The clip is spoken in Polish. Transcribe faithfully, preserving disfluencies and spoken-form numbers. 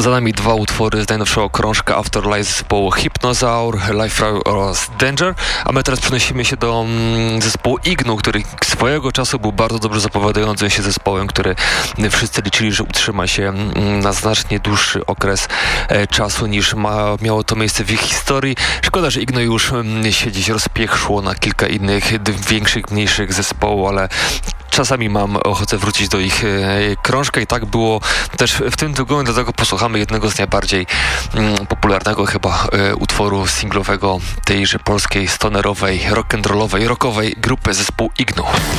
Za nami dwa utwory z najnowszego krążka Afterlife zespołu Hypnozaur, Life oraz Danger, a my teraz przenosimy się do mm, zespołu Ignu, który swojego czasu był bardzo dobrze zapowiadającym się zespołem, który wszyscy liczyli, że utrzyma się mm, na znacznie dłuższy okres e, czasu niż ma, miało to miejsce w ich historii. Szkoda, że Igno już mm, się gdzieś rozpiechrzło na kilka innych d- większych, mniejszych zespołów, ale czasami mam ochotę wrócić do ich e, krążka i tak było też w tym tygodniu, dlatego posłuchamy jednego z najbardziej mm, popularnego chyba e, utworu singlowego tejże polskiej stonerowej, rock'n'rollowej, rockowej grupy zespół Ignu.